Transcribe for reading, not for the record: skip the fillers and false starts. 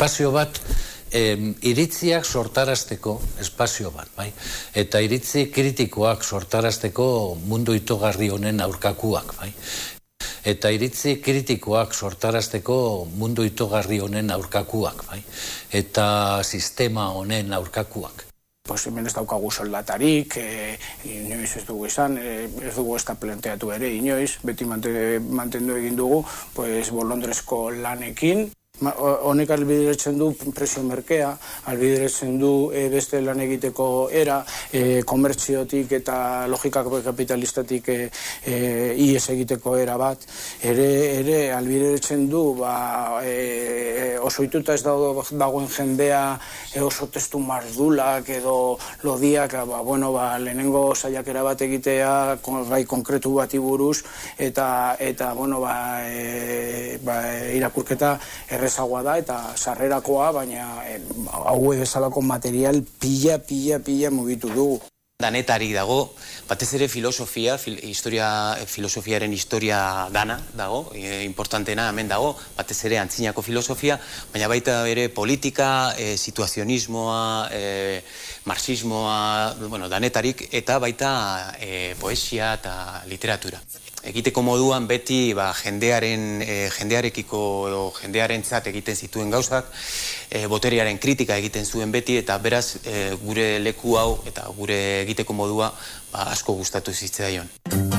espazio bat, iritziak sortarazteko espazio bat, bai? Eta iritzi kritikoak sortarazteko mundu itogarri honen aurkakuak, bai? Eta iritzi kritikoak sortarazteko mundu itogarri honen aurkakuak, bai? Eta sistema honen aurkakuak. Pues hemen ez daukagu soldatarik, inoiz ez dugu izan, ez dugu ez da planteatu ere inoiz, beti mantendu egin dugu, pues bolondrezko lanekin. Honek albideretzen du presio merkea, albideretzen du beste lan egiteko era, komertziotik eta logika kapitalistatik ies egiteko era bat, ere albideretzen du oso ituta ez dagoen jendea oso testu mardulak edo lodiak, lehenengo saiakera bat egitea gai konkretu bati buruz eta irakurketa errezagoa da eta sarrerakoa, baina hau bezalako material pila mugitu dugu. Danetarik dago, batez ere filosofiaren historia dana dago, importantena hemen dago, batez ere antzinako filosofia, baina baita ere politika, situazionismoa, marxismoa, danetarik, eta baita poesia eta literatura. Egiteko moduan beti jendearekiko edo jendearentzat egiten zituen gauzak, boterearen kritika egiten zuen beti, eta beraz gure leku hau eta gure egiteko modua asko gustatu zitzaion.